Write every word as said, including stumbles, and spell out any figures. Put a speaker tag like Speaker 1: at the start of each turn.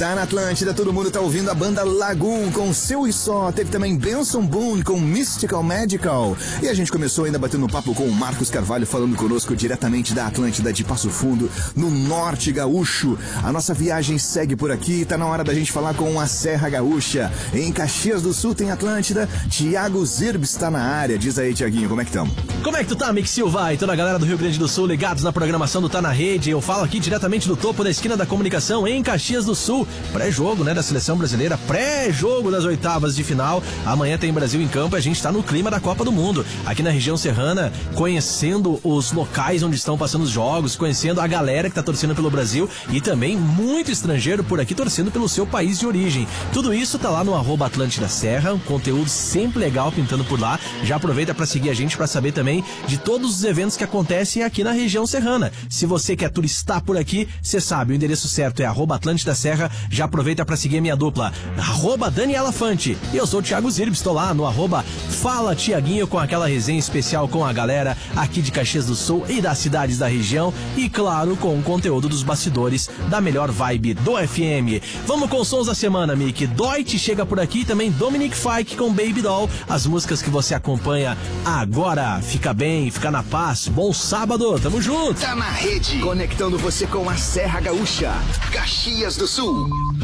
Speaker 1: Tá na Atlântida, todo mundo tá ouvindo a banda Lagoon com Seu e Só. Teve também Benson Boone com Mystical Magical. E a gente começou ainda batendo papo com o Marcos Carvalho, falando conosco diretamente da Atlântida de Passo Fundo, no Norte Gaúcho. A nossa viagem segue por aqui, tá na hora da gente falar com a Serra Gaúcha. Em Caxias do Sul tem Atlântida, Thiago Zirb está na área. Diz aí, Thiaguinho, como é que estamos?
Speaker 2: Como é que tu tá, Mick Silva e toda a galera do Rio Grande do Sul ligados na programação do Tá na Rede? Eu falo aqui diretamente do topo da esquina da comunicação em Caxias do Sul. Pré-jogo, né, da seleção brasileira, pré-jogo das oitavas de final. Amanhã tem Brasil em campo e a gente tá no clima da Copa do Mundo. Aqui na região serrana, conhecendo os locais onde estão passando os jogos, conhecendo a galera que tá torcendo pelo Brasil e também muito estrangeiro por aqui torcendo pelo seu país de origem. Tudo isso tá lá no arroba Atlântida Serra, um conteúdo sempre legal pintando por lá. Já aproveita para seguir a gente para saber também de todos os eventos que acontecem aqui na região serrana. Se você quer turistar por aqui, você sabe, o endereço certo é arroba Atlântida Serra. Já aproveita para seguir a minha dupla, arroba Daniela Fante. E eu sou o Thiago Zirb, estou lá no arroba Fala Tiaguinho, com aquela resenha especial com a galera aqui de Caxias do Sul e das cidades da região. E claro, com o conteúdo dos bastidores da melhor vibe do F M. Vamos com os sons da semana, Mick. Deutsch chega por aqui, também Dominic Fike com Baby Doll. As músicas que você acompanha agora. Fica bem, fica na paz. Bom sábado, tamo junto.
Speaker 1: Tá na Rede, conectando você com a Serra Gaúcha, Caxias do Sul.